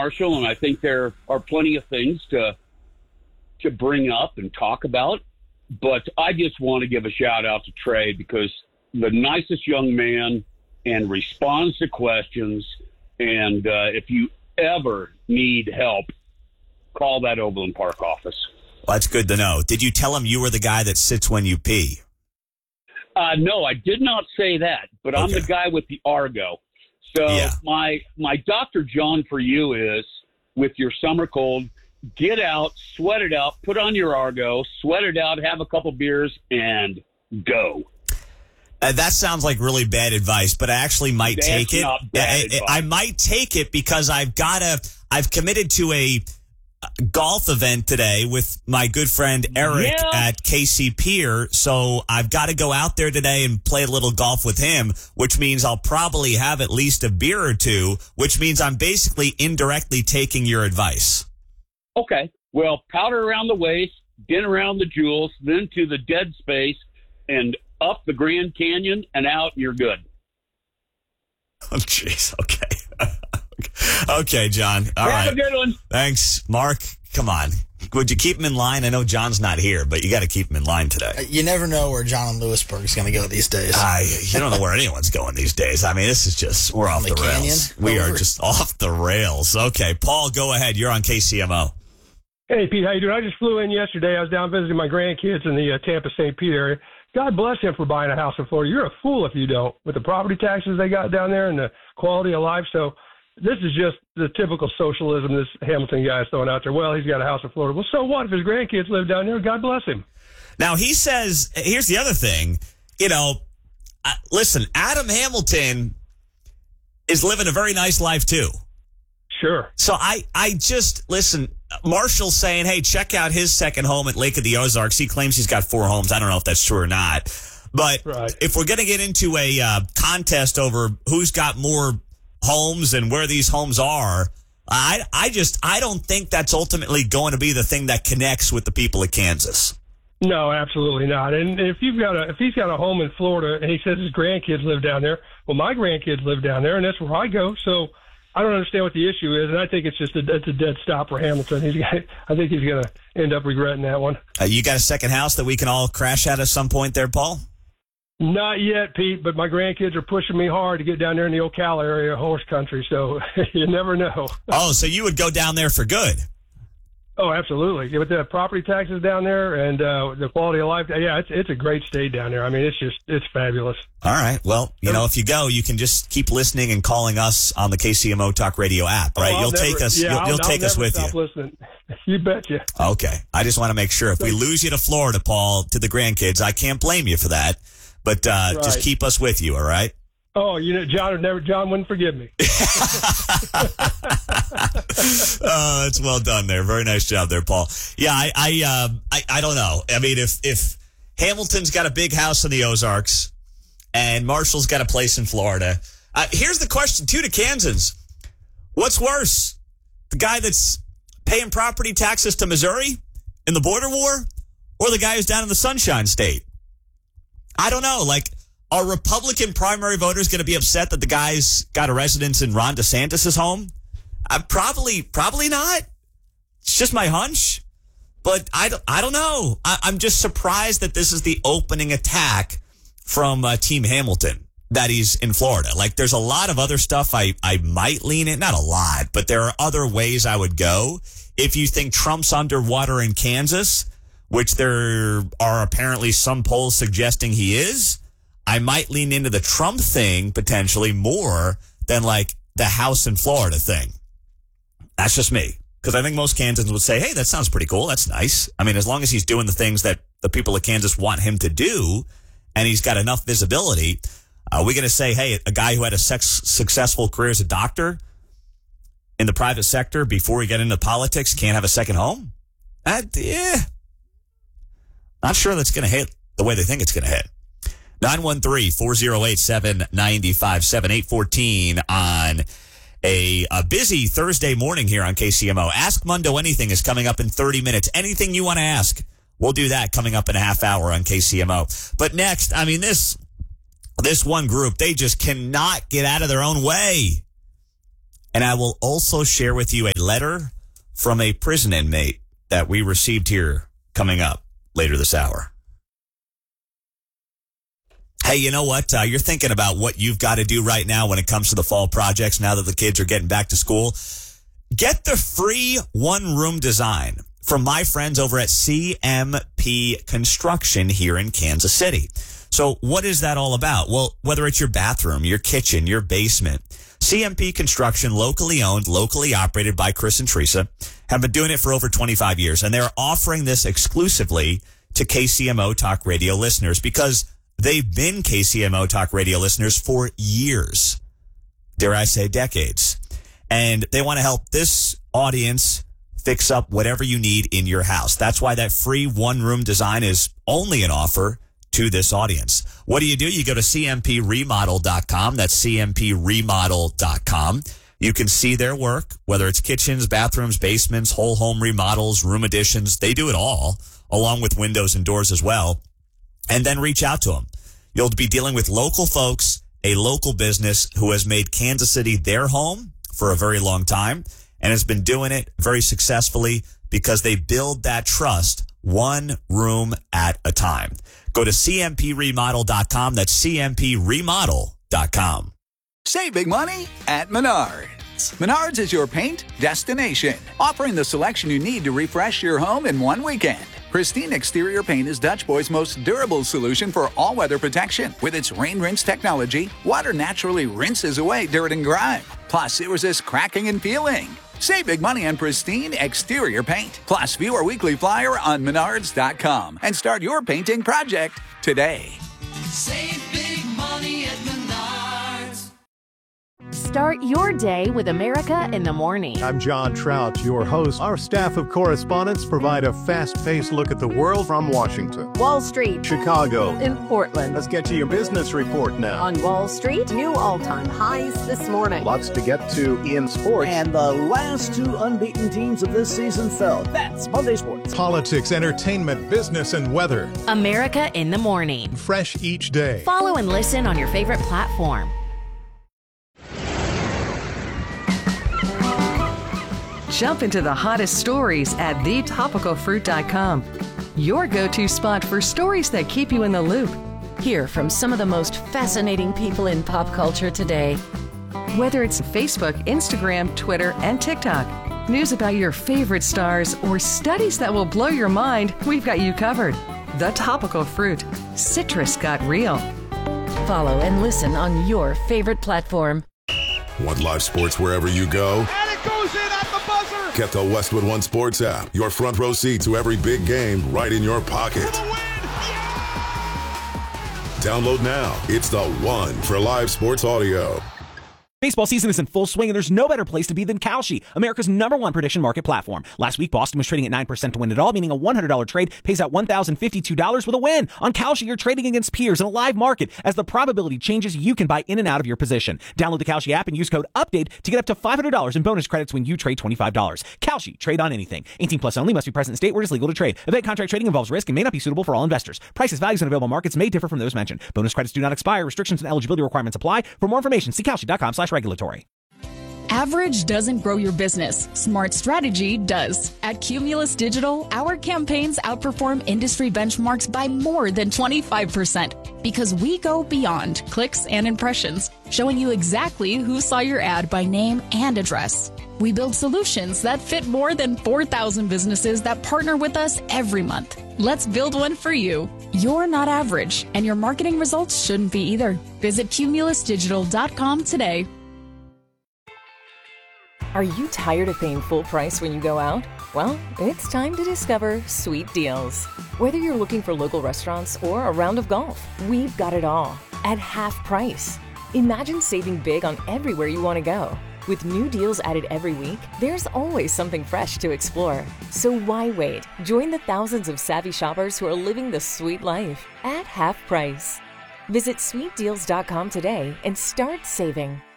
Marshall, and I think there are plenty of things to bring up and talk about. But I just want to give a shout-out to Trey because the nicest young man and responds to questions. And if you ever need help, call that Overland Park office. Well, that's good to know. Did you tell him you were the guy that sits when you pee? No, I did not say that, but I'm the guy with the Argo. So my Dr. John for you is, with your summer cold, get out, sweat it out, put on your Argo, sweat it out, have a couple beers, and go. That sounds like really bad advice, but I actually might take it. I might take it because I've committed to a golf event today with my good friend Eric at KC Pier. So I've got to go out there today and play a little golf with him, which means I'll probably have at least a beer or two, which means I'm basically indirectly taking your advice. Okay. Well, powder around the waist, get around the jewels, then to the dead space, and up the Grand Canyon and out, and you're good. Oh, jeez. Okay. Okay, John. All right. Have a good one. Thanks. Mark, come on. Would you keep him in line? I know John's not here, but you got to keep him in line today. You never know where John and Lewisburg is going to go these days. You don't know where anyone's going these days. I mean, this is just, we're off the rails. We are just off the rails. Okay, Paul, go ahead. You're on KCMO. Hey, Pete, how you doing? I just flew in yesterday. I was down visiting my grandkids in the Tampa St. Pete area. God bless him for buying a house in Florida. You're a fool if you don't, with the property taxes they got down there and the quality of life. So this is just the typical socialism this Hamilton guy is throwing out there. Well, he's got a house in Florida. Well, so what if his grandkids live down there? God bless him. Now, he says, here's the other thing. Listen, Adam Hamilton is living a very nice life, too. Sure. So I just, listen, Marshall's saying, hey, check out his second home at Lake of the Ozarks. He claims he's got 4 homes. I don't know if that's true or not. But if we're going to get into a contest over who's got more homes and where these homes are, I don't think that's ultimately going to be the thing that connects with the people of Kansas. No, absolutely not. And if he's got a home in Florida and he says his grandkids live down there, well, my grandkids live down there, and that's where I go. So I don't understand what the issue is, and I think it's just a dead stop for Hamilton. I think he's going to end up regretting that one. You got a second house that we can all crash at some point there, Paul? Not yet, Pete, but my grandkids are pushing me hard to get down there in the Ocala area, horse country, so you never know. Oh, so you would go down there for good? Oh, absolutely. With the property taxes down there and the quality of life, yeah, it's a great state down there. I mean, it's fabulous. All right. Well, if you go, you can just keep listening and calling us on the KCMO Talk Radio app, right? You'll take us with you. Listening. You betcha. Okay. I just want to make sure if we lose you to Florida, Paul, to the grandkids, I can't blame you for that. But just keep us with you, all right? Oh, John wouldn't forgive me. It's well done there. Very nice job there, Paul. Yeah, I don't know. I mean, if Hamilton's got a big house in the Ozarks and Marshall's got a place in Florida, here's the question, too, to Kansans. What's worse, the guy that's paying property taxes to Missouri in the border war or the guy who's down in the Sunshine State? I don't know. Like, are Republican primary voters going to be upset that the guy's got a residence in Ron DeSantis' home? Probably not. It's just my hunch. But I don't know. I'm just surprised that this is the opening attack from Team Hamilton, that he's in Florida. Like, there's a lot of other stuff I might lean in. Not a lot, but there are other ways I would go. If you think Trump's underwater in Kansas, which there are apparently some polls suggesting he is, I might lean into the Trump thing potentially more than like the house in Florida thing. That's just me. Because I think most Kansans would say, hey, that sounds pretty cool. That's nice. I mean, as long as he's doing the things that the people of Kansas want him to do and he's got enough visibility, are we going to say, hey, a guy who had a successful career as a doctor in the private sector before he got into politics can't have a second home? Yeah. Not sure that's going to hit the way they think it's going to hit. 913-408-7957, 814 on a busy Thursday morning here on KCMO. Ask Mundo Anything is coming up in 30 minutes. Anything you want to ask, we'll do that coming up in a half hour on KCMO. But next, I mean, this one group, they just cannot get out of their own way. And I will also share with you a letter from a prison inmate that we received here coming up later this hour. Hey, you know what? You're thinking about what you've got to do right now when it comes to the fall projects now that the kids are getting back to school. Get the free one-room design from my friends over at CMP Construction here in Kansas City. So what is that all about? Well, whether it's your bathroom, your kitchen, your basement, CMP Construction, locally owned, locally operated by Chris and Teresa, have been doing it for over 25 years. And they're offering this exclusively to KCMO Talk Radio listeners because they've been KCMO Talk Radio listeners for years. Dare I say decades. And they want to help this audience fix up whatever you need in your house. That's why that free one-room design is only an offer to this audience. What do? You go to cmpremodel.com. That's cmpremodel.com. You can see their work, whether it's kitchens, bathrooms, basements, whole home remodels, room additions. They do it all, along with windows and doors as well. And then reach out to them. You'll be dealing with local folks, a local business who has made Kansas City their home for a very long time and has been doing it very successfully because they build that trust one room at a time. Go to cmpremodel.com. That's cmpremodel.com. Save big money at Menards. Menards is your paint destination, offering the selection you need to refresh your home in one weekend. Pristine Exterior Paint is Dutch Boy's most durable solution for all-weather protection. With its rain rinse technology, water naturally rinses away dirt and grime. Plus, it resists cracking and peeling. Save big money on Pristine Exterior Paint. Plus, view our weekly flyer on Menards.com and start your painting project today. Save big money at Menards. Start your day with America in the Morning. I'm John Trout, your host. Our staff of correspondents provide a fast-paced look at the world from Washington, Wall Street, Chicago, and Portland. Let's get to your business report now. On Wall Street, new all-time highs this morning. Lots to get to in sports. And the last two unbeaten teams of this season fell. That's Monday Sports. Politics, entertainment, business, and weather. America in the Morning. Fresh each day. Follow and listen on your favorite platform. Jump into the hottest stories at thetopicalfruit.com. Your go-to spot for stories that keep you in the loop. Hear from some of the most fascinating people in pop culture today. Whether it's Facebook, Instagram, Twitter, and TikTok, news about your favorite stars, or studies that will blow your mind, we've got you covered. The Topical Fruit. Citrus got real. Follow and listen on your favorite platform. Want live sports wherever you go? And it goes in at the buzzer! Get the Westwood One Sports app. Your front row seat to every big game right in your pocket. For the win! Download now. It's the one for live sports audio. Baseball season is in full swing, and there's no better place to be than Kalshi, America's #1 prediction market platform. Last week, Boston was trading at 9% to win it all, meaning a $100 trade pays out $1,052 with a win. On Kalshi, you're trading against peers in a live market. As the probability changes, you can buy in and out of your position. Download the Kalshi app and use code UPDATE to get up to $500 in bonus credits when you trade $25. Kalshi, trade on anything. 18 plus only, must be present in state where it's legal to trade. Event contract trading involves risk and may not be suitable for all investors. Prices, values, and available markets may differ from those mentioned. Bonus credits do not expire. Restrictions and eligibility requirements apply. For more information, see kalshi.com/regulatory. Average doesn't grow your business. Smart strategy does. At Cumulus Digital, our campaigns outperform industry benchmarks by more than 25% because we go beyond clicks and impressions, showing you exactly who saw your ad by name and address. We build solutions that fit more than 4,000 businesses that partner with us every month. Let's build one for you. You're not average, and your marketing results shouldn't be either. Visit cumulusdigital.com today. Are you tired of paying full price when you go out? Well, it's time to discover Sweet Deals. Whether you're looking for local restaurants or a round of golf, we've got it all at half price. Imagine saving big on everywhere you want to go. With new deals added every week, there's always something fresh to explore. So why wait? Join the thousands of savvy shoppers who are living the sweet life at half price. Visit sweetdeals.com today and start saving.